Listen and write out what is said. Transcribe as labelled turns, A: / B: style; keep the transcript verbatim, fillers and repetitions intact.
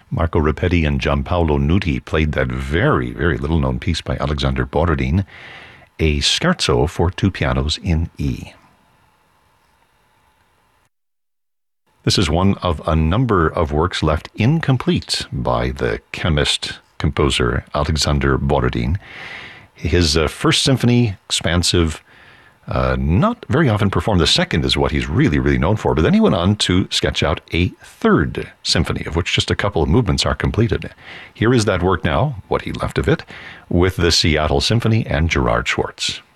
A: Marco Rapetti and Giampaolo Nuti played that very, very little-known piece by Alexander Borodin, a scherzo for two pianos in E. This is one of a number of works left incomplete by the chemist, composer Alexander Borodin. His uh, first symphony, expansive, uh, not very often performed. The second is what he's really, really known for. But then he went on to sketch out a third symphony, of which just a couple of movements are completed. Here is that work now, what he left of it, with the Seattle Symphony and Gerard Schwartz.